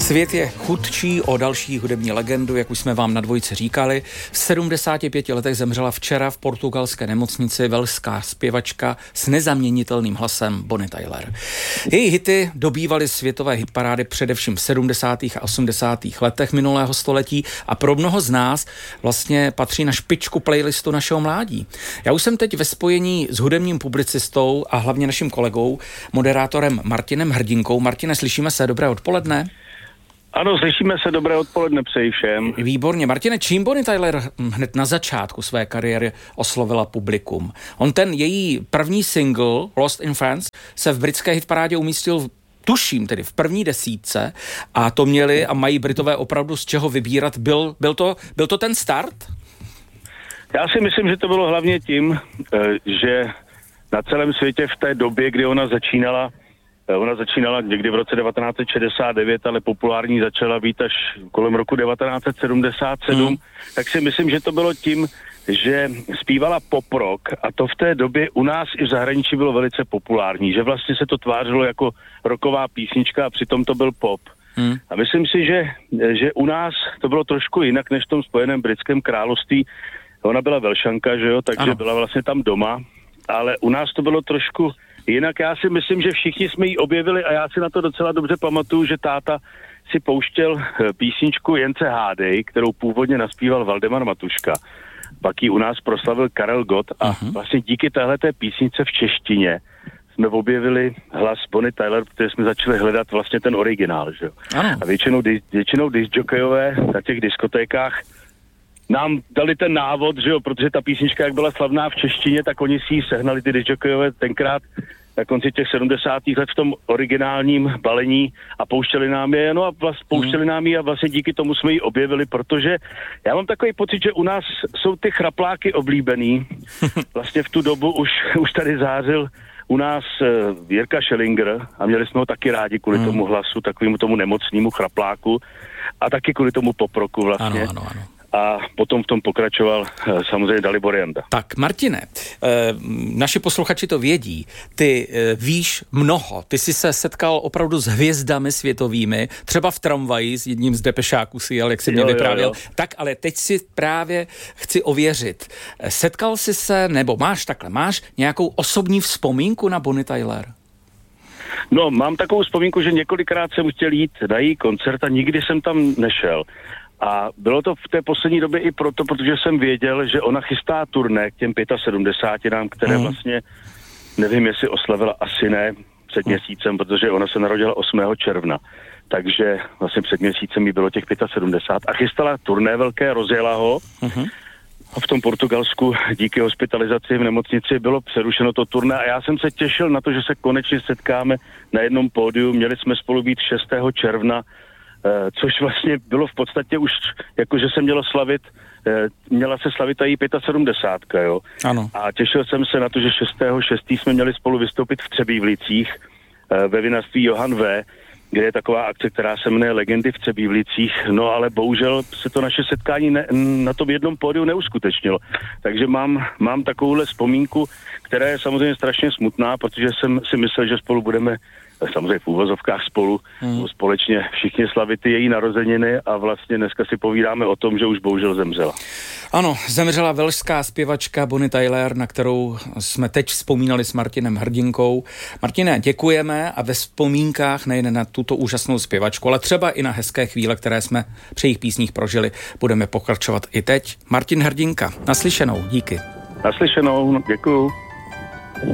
Svět je chudší o další hudební legendu, jak už jsme vám na dvojce říkali. V 75 letech zemřela včera v portugalské nemocnici velská zpěvačka s nezaměnitelným hlasem Bonnie Tyler. Její hity dobývaly světové hitparády především v 70. a 80. letech minulého století a pro mnoho z nás vlastně patří na špičku playlistu našeho mládí. Já už jsem teď ve spojení s hudebním publicistou a hlavně naším kolegou, moderátorem Martinem Hrdinkou. Martine, slyšíme se, dobré odpoledne. Ano, slyšíme se, dobré odpoledne, přeji všem. Výborně. Martine, čím Bonnie Tyler hned na začátku své kariéry oslovila publikum? Ten její první single, Lost in France, se v britské hitparádě umístil tuším tedy v první desítce a to měli a mají Britové opravdu z čeho vybírat. Byl to ten start? Já si myslím, že to bylo hlavně tím, že na celém světě v té době, kdy ona začínala někdy v roce 1969, ale populární začala být až kolem roku 1977, tak si myslím, že to bylo tím, že zpívala pop rock a to v té době u nás i v zahraničí bylo velice populární, že vlastně se to tvářilo jako rocková písnička a přitom to byl pop. A myslím si, že u nás to bylo trošku jinak než v tom Spojeném britském království. Ona byla Velšanka, že jo, takže byla vlastně tam doma, ale u nás to bylo trošku jinak. Já si myslím, že všichni jsme ji objevili a já si na to docela dobře pamatuju, že táta si pouštěl písničku Jence hádej, kterou původně naspíval Valdemar Matuška. Pak ji u nás proslavil Karel Gott a vlastně díky téhleté písnice v češtině jsme objevili hlas Bonnie Tyler, protože jsme začali hledat vlastně ten originál, že jo. A většinou discjokejové na těch diskotékách nám dali ten návod, že jo, protože ta písnička, jak byla slavná v češtině, tak oni si ji sehnali ty discjokejové tenkrát na konci těch 70. let v tom originálním balení a pouštěli nám je, a vlastně díky tomu jsme ji objevili, protože já mám takový pocit, že u nás jsou ty chrapláky oblíbený. Vlastně v tu dobu už tady zářil u nás Jirka Schellinger a měli jsme ho taky rádi kvůli tomu hlasu, takovému tomu nemocnému chrapláku a taky kvůli tomu poproku vlastně. Ano. A potom v tom pokračoval samozřejmě Dalibor Janda. Tak Martine, naši posluchači to vědí, ty víš mnoho, ty jsi se setkal opravdu s hvězdami světovými, třeba v tramvaji s jedním z depešáků si jel, jak jsi mě vyprávěl. Jo. Tak, ale teď si právě chci ověřit. Setkal jsi se, nebo máš nějakou osobní vzpomínku na Bonnie Tyler? No, mám takovou vzpomínku, že několikrát jsem chtěl jít na její koncert a nikdy jsem tam nešel. A bylo to v té poslední době i proto, protože jsem věděl, že ona chystá turné k těm 75, které vlastně, nevím, jestli oslavila, asi ne, před měsícem, protože ona se narodila 8. června. Takže vlastně před měsícem jí bylo těch 75 a chystala turné velké, rozjela ho. A v tom Portugalsku díky hospitalizaci v nemocnici bylo přerušeno to turné a já jsem se těšil na to, že se konečně setkáme na jednom pódiu. Měli jsme spolu být 6. června, což vlastně bylo v podstatě už, jakože se měla se slavit i 75, jo. Ano. A těšil jsem se na to, že 6. jsme měli spolu vystoupit v Třebíčích ve vinařství Johann V., kde je taková akce, která se jmenuje Legendy v Třebíčích, no ale bohužel se to naše setkání na tom jednom pódiu neuskutečnilo. Takže mám takovouhle vzpomínku, která je samozřejmě strašně smutná, protože jsem si myslel, že spolu budeme samozřejmě v úvozovkách společně všichni slavit její narozeniny a vlastně dneska si povídáme o tom, že už bohužel zemřela. Ano, zemřela velšská zpěvačka Bonnie Tyler, na kterou jsme teď vzpomínali s Martinem Hrdinkou. Martine, děkujeme a ve vzpomínkách nejen na tuto úžasnou zpěvačku, ale třeba i na hezké chvíle, které jsme při jejich písních prožili, budeme pokračovat i teď. Martin Hrdinka, naslyšenou, díky. Naslyšenou, děkuju.